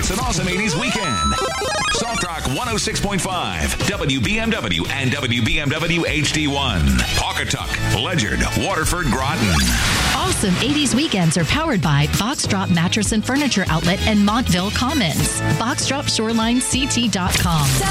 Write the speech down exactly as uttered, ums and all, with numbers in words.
It's an awesome eighties weekend. Soft Rock one oh six point five, W B M W and W B M W H D one. Pawcatuck, Ledyard, Waterford, Groton. Awesome eighties weekends are powered by Foxdrop Mattress and Furniture Outlet and Montville Commons. Foxdrop Shoreline C T dot com.